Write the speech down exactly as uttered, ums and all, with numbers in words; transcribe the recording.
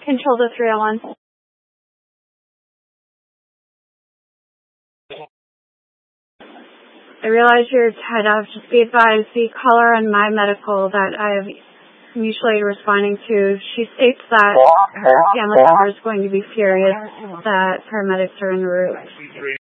Control to three oh one. I realize you're tied up. Just be advised, the caller on my medical that I have mutually responding to, she states that her family member is going to be furious that paramedics are en route.